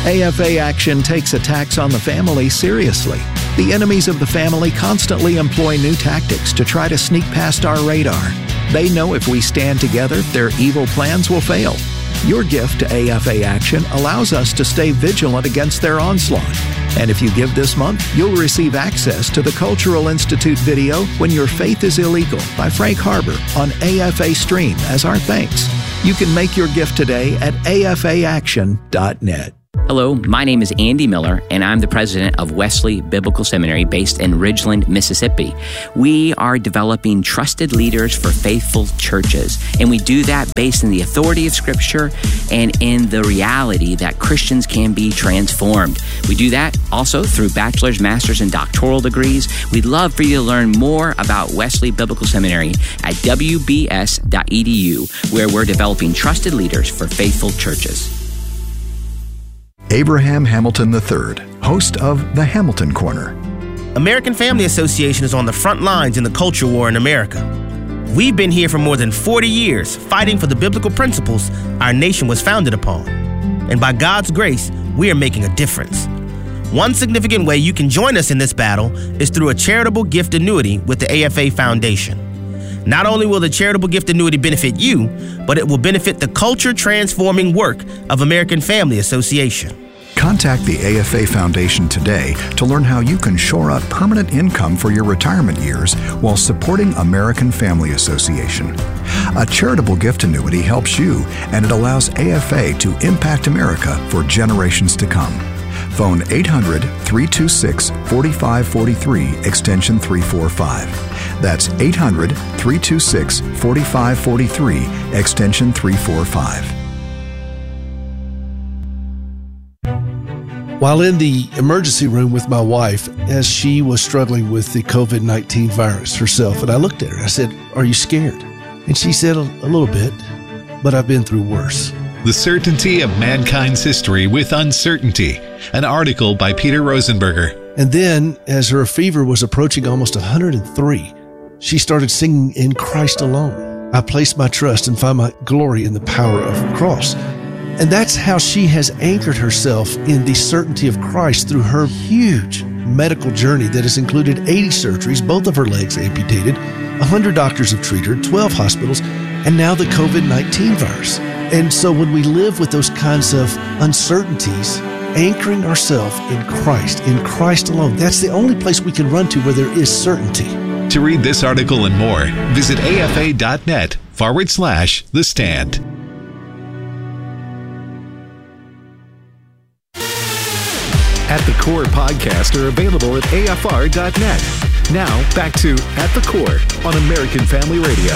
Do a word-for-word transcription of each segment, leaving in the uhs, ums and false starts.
A F A Action takes attacks on the family seriously. The enemies of the family constantly employ new tactics to try to sneak past our radar. They know if we stand together, their evil plans will fail. Your gift to A F A Action allows us to stay vigilant against their onslaught. And if you give this month, you'll receive access to the Cultural Institute video When Your Faith is Illegal by Frank Harbor on A F A Stream as our thanks. You can make your gift today at A F A action dot net. Hello, my name is Andy Miller, and I'm the president of Wesley Biblical Seminary based in Ridgeland, Mississippi. We are developing trusted leaders for faithful churches, and we do that based in the authority of Scripture and in the reality that Christians can be transformed. We do that also through bachelor's, master's, and doctoral degrees. We'd love for you to learn more about Wesley Biblical Seminary at w b s dot e d u, where we're developing trusted leaders for faithful churches. Abraham Hamilton the third, host of The Hamilton Corner. American Family Association is on the front lines in the culture war in America. We've been here for more than forty years, fighting for the biblical principles our nation was founded upon. And by God's grace, we are making a difference. One significant way you can join us in this battle is through a charitable gift annuity with the A F A Foundation. Not only will the charitable gift annuity benefit you, but it will benefit the culture-transforming work of American Family Association. Contact the A F A Foundation today to learn how you can shore up permanent income for your retirement years while supporting American Family Association. A charitable gift annuity helps you, and it allows A F A to impact America for generations to come. Phone eight hundred, three two six, four five four three, extension three four five. That's eight hundred, three two six, four five four three, extension three four five. While in the emergency room with my wife, as she was struggling with the covid nineteen virus herself, and I looked at her, I said, "Are you scared?" And she said, "A, a little bit, but I've been through worse." The Certainty of Mankind's History with Uncertainty, an article by Peter Rosenberger. And then, as her fever was approaching almost one hundred three, she started singing In Christ Alone. I place my trust and find my glory in the power of the cross. And that's how she has anchored herself in the certainty of Christ through her huge medical journey that has included eighty surgeries, both of her legs amputated, one hundred doctors have treated her, twelve hospitals, and now the covid nineteen virus. And so when we live with those kinds of uncertainties, anchoring ourselves in Christ, in Christ alone, that's the only place we can run to where there is certainty. To read this article and more, visit afa.net forward slash the stand. At the Core podcasts are available at a f r dot net. Now, back to At the Core on American Family Radio.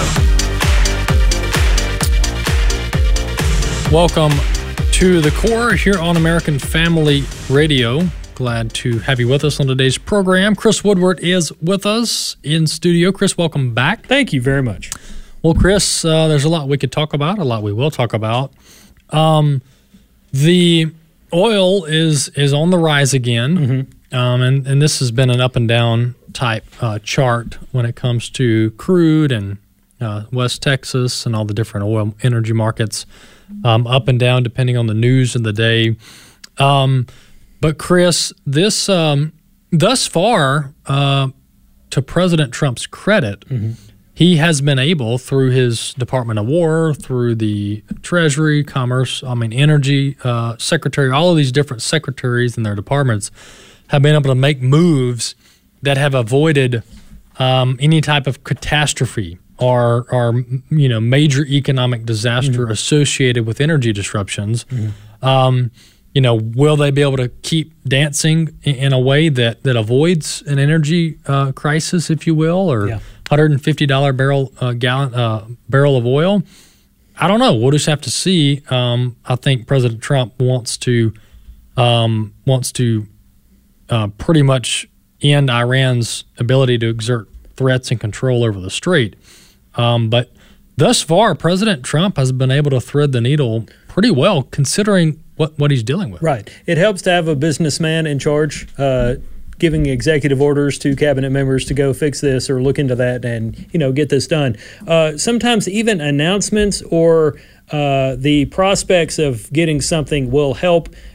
Welcome to The Core here on American Family Radio. Glad to have you with us on today's program. Chris Woodward is with us in studio. Chris, welcome back. Thank you very much. Well, Chris, uh, there's a lot we could talk about, a lot we will talk about. Um, the oil is is on the rise again, mm-hmm. um, and, and this has been an up and down type uh, chart when it comes to crude and uh, West Texas and all the different oil energy markets, um, up and down depending on the news of the day. Um, but Chris, this um, thus far, uh, to President Trump's credit, mm-hmm. he has been able, through his Department of War, through the Treasury, Commerce, I mean, Energy, uh, Secretary, all of these different secretaries and their departments have been able to make moves that have avoided um, any type of catastrophe or, or you know, major economic disaster mm-hmm. associated with energy disruptions. Mm-hmm. Um, you know, will they be able to keep dancing in, in a way that, that avoids an energy uh, crisis, if you will, or yeah. one hundred fifty dollars barrel uh, gallon uh, barrel of oil? I don't know. We'll just have to see. Um, I think President Trump wants to um, wants to uh, pretty much end Iran's ability to exert threats and control over the strait. Um, but thus far, President Trump has been able to thread the needle pretty well, considering what, what he's dealing with. Right. It helps to have a businessman in charge, uh, giving executive orders to cabinet members to go fix this or look into that and, you know, get this done. Uh, sometimes even announcements or uh, the prospects of getting something will help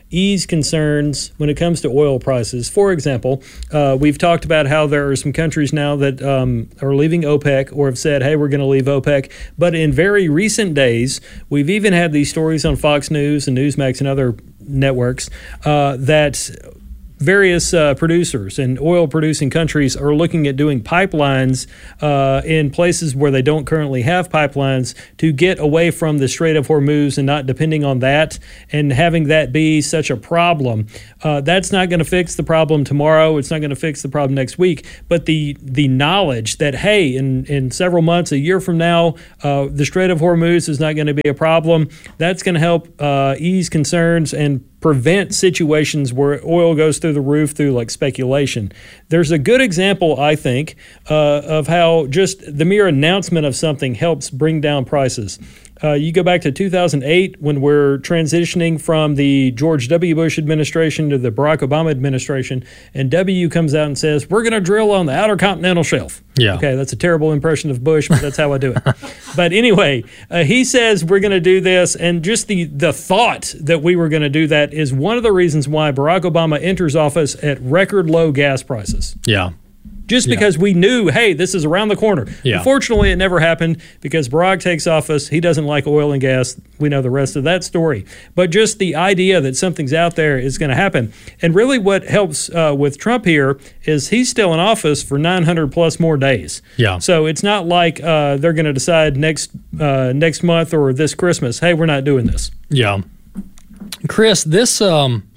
ease concerns when it comes to oil prices. For example, uh, we've talked about how there are some countries now that um, are leaving OPEC or have said, hey, we're going to leave OPEC. But in very recent days, we've even had these stories on Fox News and Newsmax and other networks uh, that various uh, producers and oil-producing countries are looking at doing pipelines uh, in places where they don't currently have pipelines to get away from the Strait of Hormuz and not depending on that and having that be such a problem. Uh, that's not going to fix the problem tomorrow. It's not going to fix the problem next week. But the the knowledge that, hey, in, in several months, a year from now, uh, the Strait of Hormuz is not going to be a problem, that's going to help uh, ease concerns and prevent situations where oil goes through the roof through like speculation. There's a good example, I think, uh, of how just the mere announcement of something helps bring down prices. Uh, you go back to two thousand eight when we're transitioning from the George W. Bush administration to the Barack Obama administration, and W comes out and says, we're going to drill on the Outer Continental Shelf. Yeah. Okay, that's a terrible impression of Bush, but that's how I do it. But anyway, uh, he says we're going to do this, and just the, the thought that we were going to do that is one of the reasons why Barack Obama enters office at record low gas prices. Yeah. Just because yeah. we knew, hey, this is around the corner. Yeah. Unfortunately, it never happened because Barack takes office. He doesn't like oil and gas. We know the rest of that story. But just the idea that something's out there is going to happen. And really what helps uh, with Trump here is he's still in office for nine hundred plus more days. Yeah. So it's not like uh, they're going to decide next uh, next month or this Christmas, hey, we're not doing this. Yeah. Chris, this um,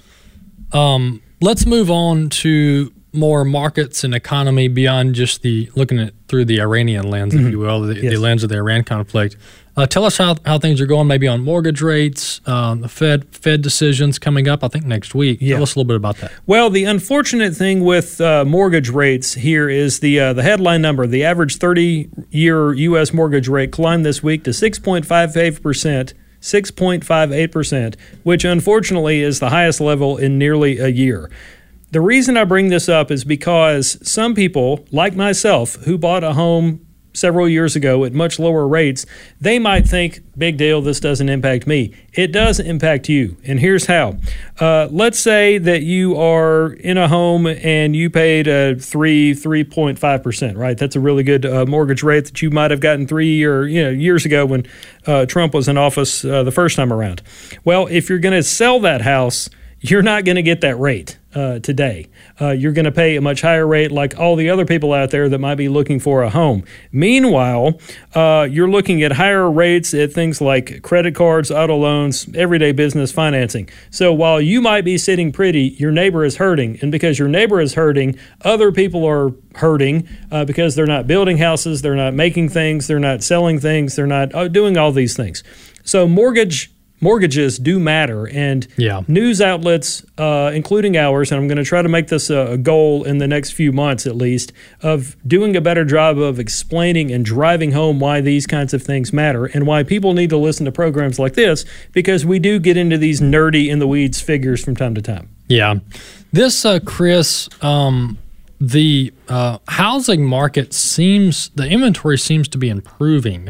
um, let's move on to more markets and economy beyond just the looking at through the Iranian lens, mm-hmm. if you will, the, yes. the lens of the Iran conflict. Uh, tell us how, how things are going, maybe on mortgage rates, um, the Fed Fed decisions coming up, I think next week. Yeah. Tell us a little bit about that. Well, the unfortunate thing with uh, mortgage rates here is the uh, the headline number. The average thirty-year U S mortgage rate climbed this week to six point five eight percent. six point five eight percent, which unfortunately is the highest level in nearly a year. The reason I bring this up is because some people, like myself, who bought a home several years ago at much lower rates, they might think, big deal, this doesn't impact me. It does impact you, and here's how. Uh, let's say that you are in a home and you paid a three, three point five percent, right? That's a really good uh, mortgage rate that you might have gotten three or you know years ago when uh, Trump was in office uh, the first time around. Well, if you're going to sell that house, you're not going to get that rate uh, today. Uh, you're going to pay a much higher rate like all the other people out there that might be looking for a home. Meanwhile, uh, you're looking at higher rates at things like credit cards, auto loans, everyday business financing. So while you might be sitting pretty, your neighbor is hurting. And because your neighbor is hurting, other people are hurting uh, because they're not building houses, they're not making things, they're not selling things, they're not uh, doing all these things. So mortgage Mortgages do matter, and yeah. news outlets, uh, including ours, and I'm going to try to make this a, a goal in the next few months at least, of doing a better job of explaining and driving home why these kinds of things matter and why people need to listen to programs like this, because we do get into these nerdy in the weeds figures from time to time. Yeah. This, uh, Chris, um, the uh, housing market seems, the inventory seems to be improving.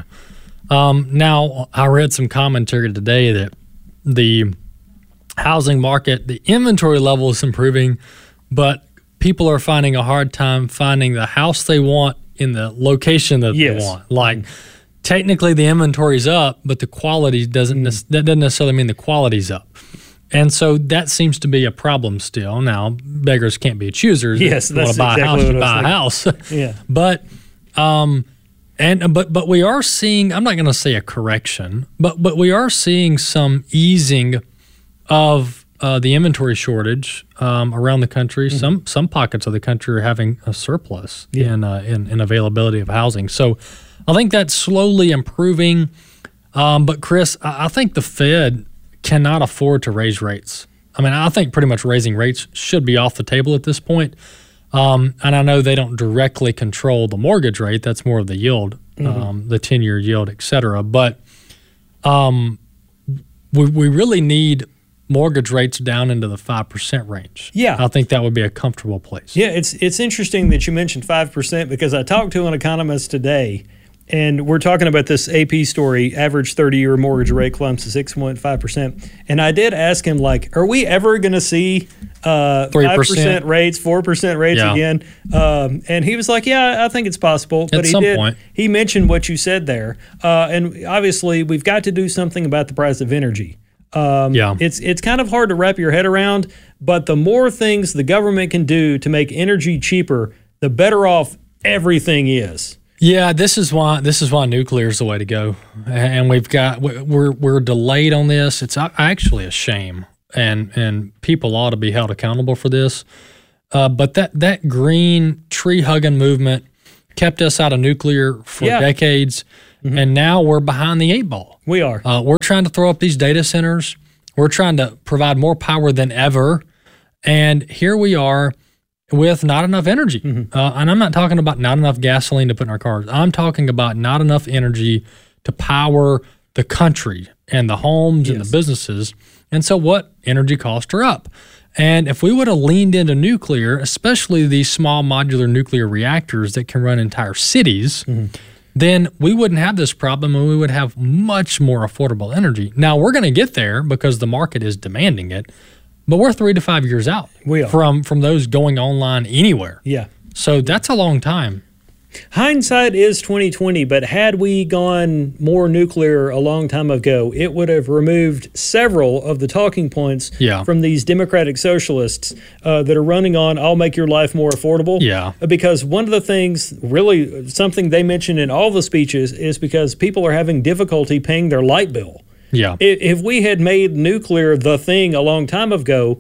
Um, now, I read some commentary today that the housing market, the inventory level is improving, but people are finding a hard time finding the house they want in the location that yes. they want. Like, technically the inventory's up, but the quality doesn't, mm. ne- that doesn't necessarily mean the quality's up. And so that seems to be a problem still. Now, beggars can't be choosers. Yes, if you want to buy exactly a house, you buy a house. Yeah. But, um, And but but we are seeing, I'm not going to say a correction, but but we are seeing some easing of uh, the inventory shortage um, around the country. Mm-hmm. Some some pockets of the country are having a surplus yeah. in, uh, in in availability of housing. So I think that's slowly improving. Um, but Chris, I, I think the Fed cannot afford to raise rates. I mean, I think pretty much raising rates should be off the table at this point. Um, and I know they don't directly control the mortgage rate. That's more of the yield, mm-hmm. um, the ten-year yield, et cetera. But um, we, we really need mortgage rates down into the five percent range. Yeah. I think that would be a comfortable place. Yeah, it's it's interesting that you mentioned five percent because I talked to an economist today, and we're talking about this A P story, average thirty-year mortgage rate climbs to six point five percent. And I did ask him, like, are we ever going to see uh, five percent rates, four percent rates yeah. again? Um, and he was like, yeah, I think it's possible. But At he some did, point. He mentioned what you said there. Uh, and obviously, we've got to do something about the price of energy. Um, yeah. It's it's kind of hard to wrap your head around, but the more things the government can do to make energy cheaper, the better off everything is. Yeah, this is why this is why nuclear is the way to go, and we've got we're we're delayed on this. It's actually a shame, and and people ought to be held accountable for this. Uh, but that that green tree hugging movement kept us out of nuclear for yeah. decades, mm-hmm. and now we're behind the eight ball. We are. Uh, we're trying to throw up these data centers. We're trying to provide more power than ever, and here we are with not enough energy. Mm-hmm. Uh, and I'm not talking about not enough gasoline to put in our cars. I'm talking about not enough energy to power the country and the homes yes. and the businesses. And so what? Energy costs are up. And if we would have leaned into nuclear, especially these small modular nuclear reactors that can run entire cities, mm-hmm. then we wouldn't have this problem and we would have much more affordable energy. Now, we're going to get there because the market is demanding it. But we're three to five years out we are. from from those going online anywhere. Yeah. So that's a long time. Hindsight is twenty twenty, but had we gone more nuclear a long time ago, it would have removed several of the talking points yeah. from these democratic socialists uh, that are running on, I'll make your life more affordable. Yeah. Because one of the things, really something they mentioned in all the speeches, is because people are having difficulty paying their light bill. Yeah. If we had made nuclear the thing a long time ago,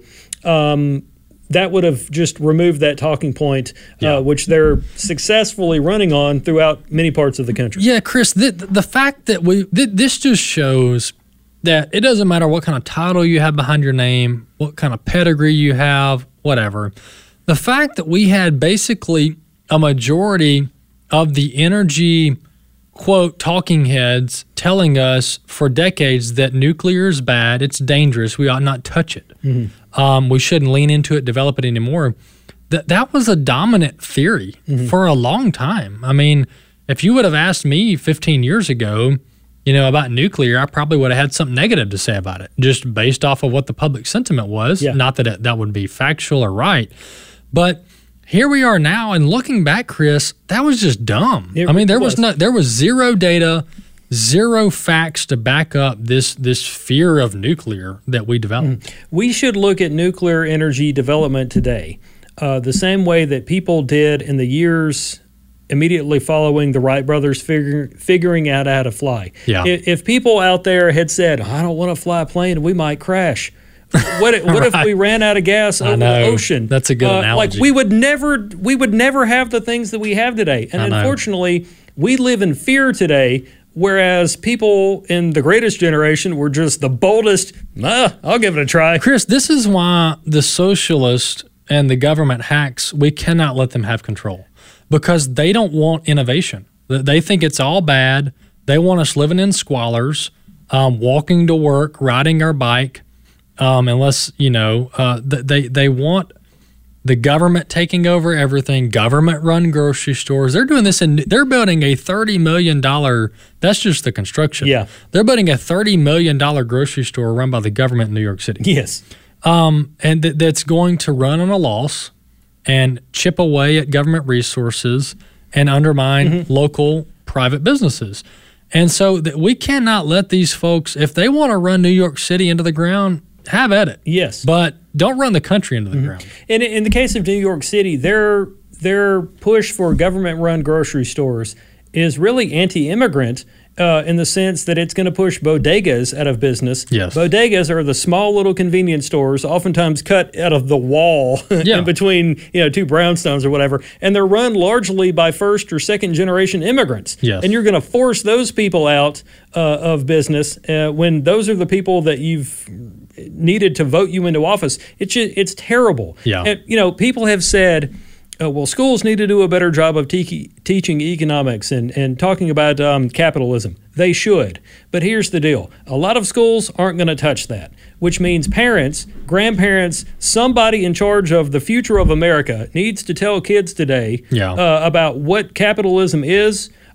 um, that would have just removed that talking point, yeah. uh, which they're successfully running on throughout many parts of the country. Yeah, Chris, the, the fact that we th- this just shows that it doesn't matter what kind of title you have behind your name, what kind of pedigree you have, whatever. The fact that we had basically a majority of the energy quote, talking heads telling us for decades that nuclear is bad, it's dangerous, we ought not touch it. Mm-hmm. Um, we shouldn't lean into it, develop it anymore. That that was a dominant theory mm-hmm. for a long time. I mean, if you would have asked me fifteen years ago, you know, about nuclear, I probably would have had something negative to say about it, just based off of what the public sentiment was. Yeah. Not that it, that would be factual or right, but here we are now, and looking back, Chris, that was just dumb. It I mean, there was. was no, there was zero data, zero facts to back up this this fear of nuclear that we developed. Mm. We should look at nuclear energy development today, uh, the same way that people did in the years immediately following the Wright brothers figure, figuring out how to fly. Yeah. If, if people out there had said, "I don't want to fly a plane, we might crash." What, if, what right. if we ran out of gas over the ocean? That's a good uh, Like analogy. we would never, we would never have the things that we have today. And unfortunately, we live in fear today. Whereas people in the greatest generation were just the boldest. Ah, I'll give it a try. Chris, this is why the socialists and the government hacks, we cannot let them have control because they don't want innovation. They think it's all bad. They want us living in squalors, um, walking to work, riding our bike. Um, unless, you know, uh, they they want the government taking over everything, government-run grocery stores. They're doing this, and they're building a thirty million dollars, that's just the construction. Yeah. They're building a thirty million dollars grocery store run by the government in New York City. Yes. Um, and th- that's going to run on a loss and chip away at government resources and undermine mm-hmm. local private businesses. And so that we cannot let these folks, if they want to run New York City into the ground, have at it. Yes. But don't run the country into the mm-hmm. ground. And in the case of New York City, their their push for government-run grocery stores is really anti-immigrant uh, in the sense that it's going to push bodegas out of business. Yes. Bodegas are the small little convenience stores, oftentimes cut out of the wall yeah. in between, you know, two brownstones or whatever, and they're run largely by first or second generation immigrants. Yes. And you're going to force those people out uh, of business uh, when those are the people that you've needed to vote you into office. It's just, it's terrible. Yeah. And, you know, people have said, uh, well, schools need to do a better job of te- teaching economics and, and talking about um, capitalism. They should. But here's the deal. A lot of schools aren't going to touch that, which means parents, grandparents, somebody in charge of the future of America needs to tell kids today yeah. uh, about what capitalism is,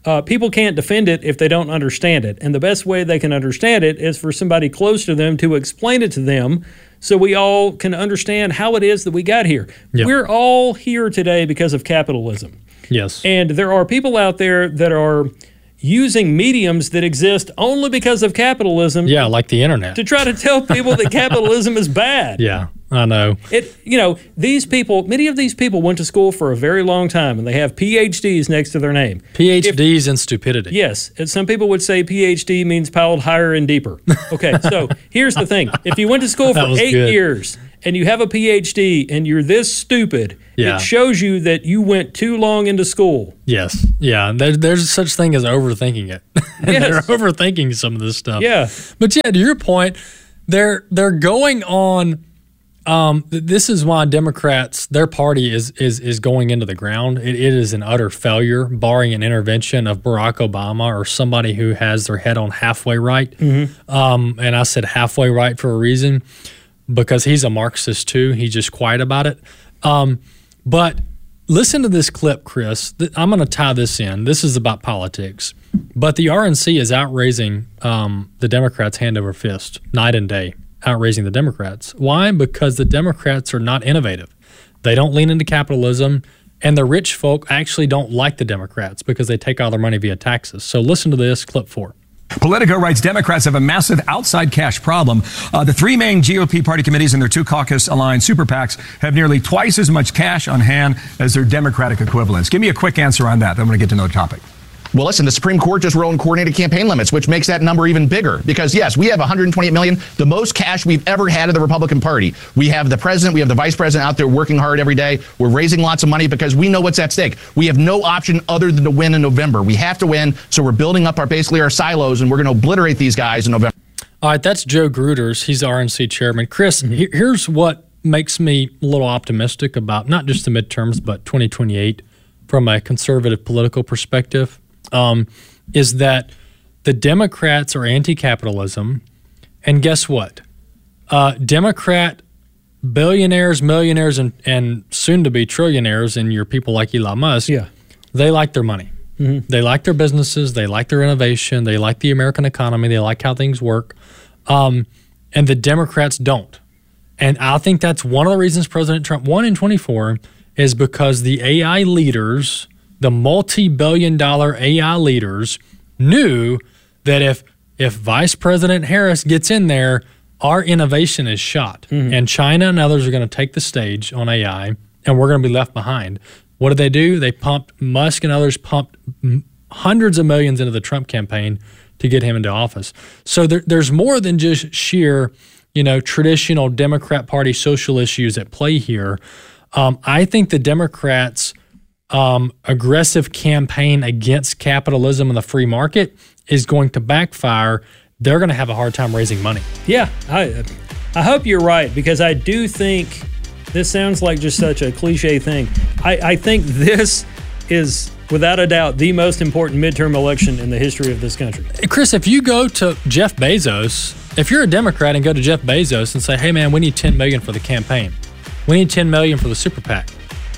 uh, people can't defend it if they don't understand it. And the best way they can understand it is for somebody close to them to explain it to them so we all can understand how it is that we got here. Yep. We're all here today because of capitalism. Yes. And there are people out there that are using mediums that exist only because of capitalism. Yeah, like the internet. To try to tell people that capitalism is bad. Yeah, I know. It. You know, these people, many of these people went to school for a very long time, and they have P H Ds next to their name. P H Ds if, in stupidity. Yes. And some people would say P H D means piled higher and deeper. Okay, so here's the thing. If you went to school for eight good. years and you have a P H D and you're this stupid, yeah. it shows you that you went too long into school. Yes. Yeah. There, there's such thing as overthinking it. and yes. They're overthinking some of this stuff. Yeah. But yeah, to your point, they're they're going on. Um, this is why Democrats, their party is is is going into the ground. It, it is an utter failure, barring an intervention of Barack Obama or somebody who has their head on halfway right. Mm-hmm. Um, and I said halfway right for a reason. Because he's a Marxist too. He's just quiet about it. Um, but listen to this clip, Chris. I'm going to tie this in. This is about politics. But the R N C is outraising um, the Democrats hand over fist, night and day, outraising the Democrats. Why? Because the Democrats are not innovative. They don't lean into capitalism. And the rich folk actually don't like the Democrats because they take all their money via taxes. So listen to this, clip four. Politico writes Democrats have a massive outside cash problem. Uh, the three main G O P party committees and their two caucus-aligned super PACs have nearly twice as much cash on hand as their Democratic equivalents. Give me a quick answer on that. I'm going to get to know the topic. Well, listen, the Supreme Court just wrote in coordinated campaign limits, which makes that number even bigger. Because, yes, we have one hundred twenty-eight million, the most cash we've ever had of the Republican Party. We have the president, we have the vice president out there working hard every day. We're raising lots of money because we know what's at stake. We have no option other than to win in November. We have to win, so we're building up our basically our silos, and we're going to obliterate these guys in November. All right, that's Joe Gruters. He's the R N C chairman. Chris, mm-hmm. he- here's what makes me a little optimistic about not just the midterms, but twenty twenty-eight from a conservative political perspective. Um, is that the Democrats are anti-capitalism, and guess what? Uh, Democrat billionaires, millionaires, and, and soon-to-be trillionaires, and your people like Elon Musk, yeah. they like their money. Mm-hmm. They like their businesses. They like their innovation. They like the American economy. They like how things work. Um, and the Democrats don't. And I think that's one of the reasons President Trump won in twenty-four is because the A I leaders, the multi-billion dollar A I leaders, knew that if if Vice President Harris gets in there, our innovation is shot. Mm-hmm. And China and others are going to take the stage on A I, and we're going to be left behind. What did they do? They pumped, Musk and others pumped hundreds of millions into the Trump campaign to get him into office. So there, there's more than just sheer, you know, traditional Democrat Party social issues at play here. Um, I think the Democrats' um, aggressive campaign against capitalism and the free market is going to backfire. They're going to have a hard time raising money. Yeah, I, I hope you're right, because I do think this sounds like just such a cliche thing. I, I think this is, without a doubt, the most important midterm election in the history of this country. Chris, if you go to Jeff Bezos, if you're a Democrat and go to Jeff Bezos and say, hey, man, we need ten million dollars for the campaign. We need ten million dollars for the super PAC.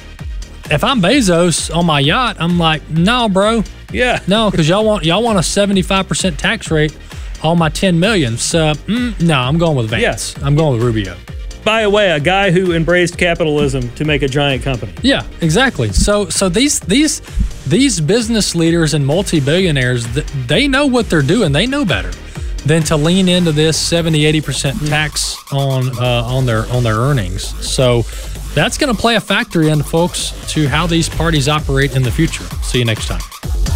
If I'm Bezos on my yacht, I'm like, no, bro. Yeah. No, because y'all want y'all want a seventy-five percent tax rate on my ten million dollars. So, mm, no, I'm going with Vance. Yeah. I'm going with Rubio. By the way, a guy who embraced capitalism to make a giant company. Yeah, exactly. So so these these these business leaders and multi-billionaires, they know what they're doing. They know better than to lean into this seventy, eighty percent tax on uh, on their on their earnings. So that's going to play a factor in, folks, to how these parties operate in the future. See you next time.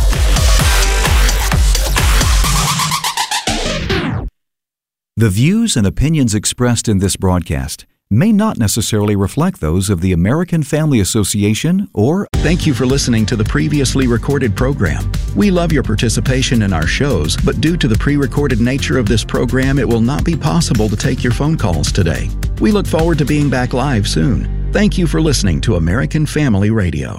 The views and opinions expressed in this broadcast may not necessarily reflect those of the American Family Association or... Thank you for listening to the previously recorded program. We love your participation in our shows, but due to the pre-recorded nature of this program, it will not be possible to take your phone calls today. We look forward to being back live soon. Thank you for listening to American Family Radio.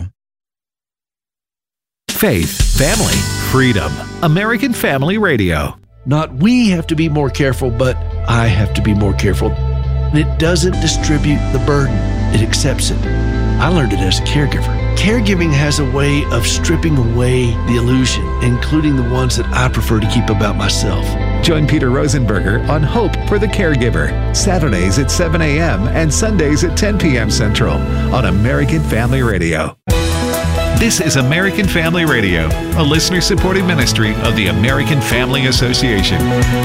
Faith, family, freedom. American Family Radio. Not we have to be more careful, but I have to be more careful. It doesn't distribute the burden. It accepts it. I learned it as a caregiver. Caregiving has a way of stripping away the illusion, including the ones that I prefer to keep about myself. Join Peter Rosenberger on Hope for the Caregiver, Saturdays at seven a.m. and Sundays at ten p.m. Central on American Family Radio. This is American Family Radio, a listener-supported ministry of the American Family Association.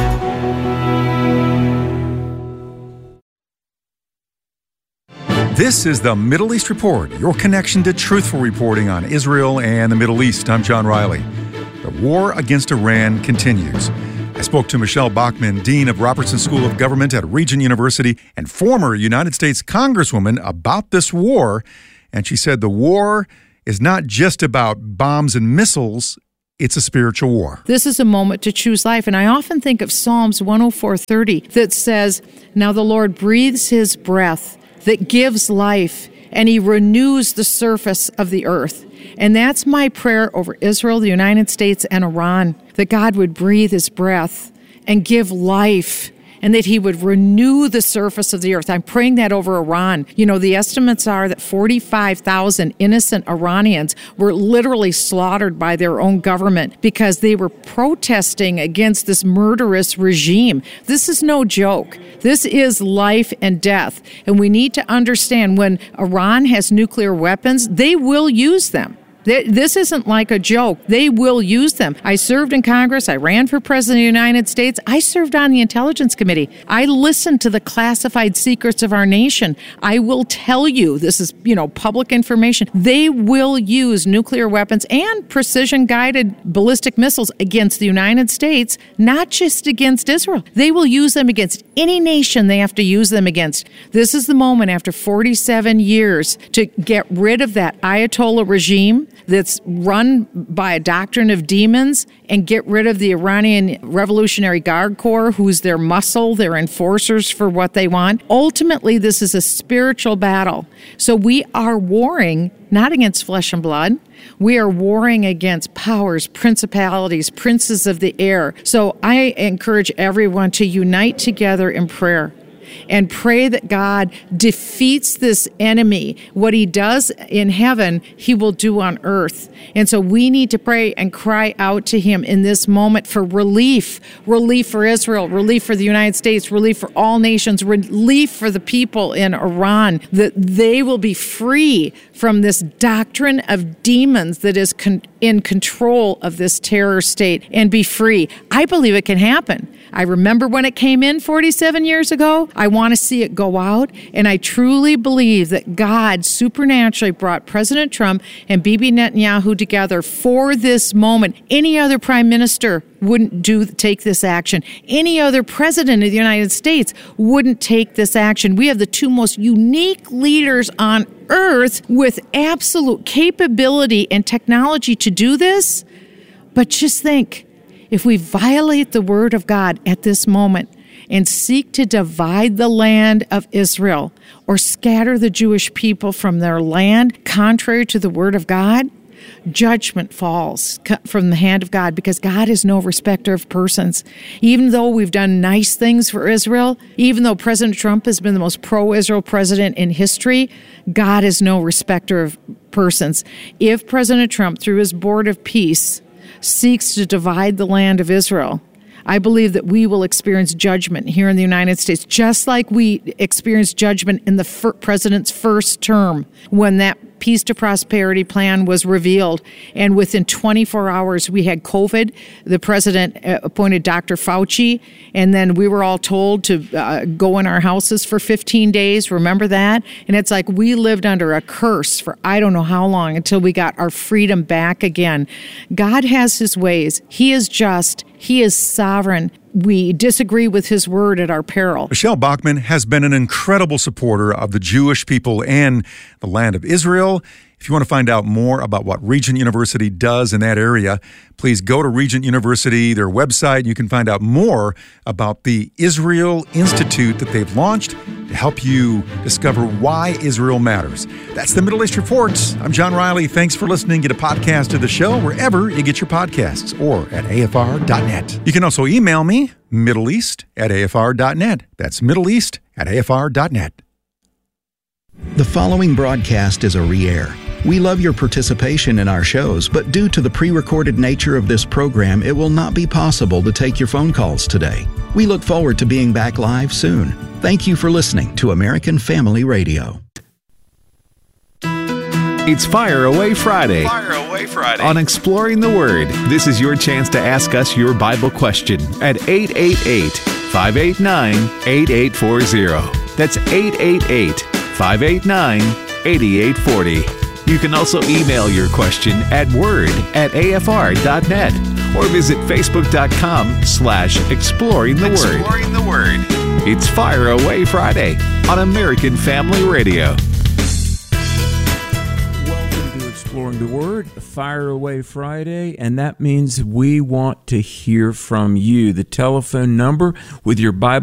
This is the Middle East Report, your connection to truthful reporting on Israel and the Middle East. I'm John Riley. The war against Iran continues. I spoke to Michelle Bachmann, Dean of Robertson School of Government at Regent University and former United States Congresswoman, about this war. And she said the war is not just about bombs and missiles, it's a spiritual war. This is a moment to choose life. And I often think of Psalms one oh four thirty that says, "Now the Lord breathes his breath that gives life, and he renews the surface of the earth." And that's my prayer over Israel, the United States, and Iran, that God would breathe his breath and give life, and that he would renew the surface of the earth. I'm praying that over Iran. You know, the estimates are that forty-five thousand innocent Iranians were literally slaughtered by their own government because they were protesting against this murderous regime. This is no joke. This is life and death. And we need to understand, when Iran has nuclear weapons, they will use them. This isn't like a joke. They will use them. I served in Congress. I ran for president of the United States. I served on the Intelligence Committee. I listened to the classified secrets of our nation. I will tell you, this is, you know, public information. They will use nuclear weapons and precision-guided ballistic missiles against the United States, not just against Israel. They will use them against any nation they have to use them against. This is the moment, after forty-seven years, to get rid of that Ayatollah regime that's run by a doctrine of demons, and get rid of the Iranian Revolutionary Guard Corps, who's their muscle, their enforcers for what they want. Ultimately, this is a spiritual battle. So we are warring not against flesh and blood. We are warring against powers, principalities, princes of the air. So I encourage everyone to unite together in prayer and pray that God defeats this enemy. What he does in heaven, he will do on earth. And so we need to pray and cry out to him in this moment for relief, relief for Israel, relief for the United States, relief for all nations, relief for the people in Iran, that they will be free from this doctrine of demons that is con- in control of this terror state, and be free. I believe it can happen. I remember when it came in forty-seven years ago. I want to see it go out. And I truly believe that God supernaturally brought President Trump and Bibi Netanyahu together for this moment. Any other prime minister wouldn't do take this action. Any other president of the United States wouldn't take this action. We have the two most unique leaders on earth with absolute capability and technology to do this. But just think, if we violate the word of God at this moment and seek to divide the land of Israel or scatter the Jewish people from their land contrary to the word of God, judgment falls from the hand of God, because God is no respecter of persons. Even though we've done nice things for Israel, even though President Trump has been the most pro-Israel president in history, God is no respecter of persons. If President Trump, through his Board of Peace, seeks to divide the land of Israel, I believe that we will experience judgment here in the United States, just like we experienced judgment in the fir- president's first term when that Peace to Prosperity plan was revealed. And within twenty-four hours, we had COVID. The president appointed Doctor Fauci, and then we were all told to uh, go in our houses for fifteen days. Remember that? And it's like we lived under a curse for I don't know how long until we got our freedom back again. God has his ways. He is just. He is sovereign. We disagree with his word at our peril. Michelle Bachmann has been an incredible supporter of the Jewish people and the land of Israel. If you want to find out more about what Regent University does in that area, please go to Regent University, their website. You can find out more about the Israel Institute that they've launched to help you discover why Israel matters. That's the Middle East Report. I'm John Riley. Thanks for listening. Get a podcast of the show wherever you get your podcasts or at A F R dot net. You can also email me, middleeast at A F R dot net. That's middleeast at A F R dot net. The following broadcast is a re-air. We love your participation in our shows, but due to the pre-recorded nature of this program, it will not be possible to take your phone calls today. We look forward to being back live soon. Thank you for listening to American Family Radio. It's Fire Away Friday. Fire Away Friday. On Exploring the Word, this is your chance to ask us your Bible question at eight eight eight, five eight nine, eight eight four zero. That's eight eight eight, five eight nine, eight eight four zero. You can also email your question at word at A F R dot net or visit facebook.com slash exploring the word. Exploring the Word. It's Fire Away Friday on American Family Radio. Welcome to Exploring the Word, Fire Away Friday, and that means we want to hear from you. The telephone number with your Bible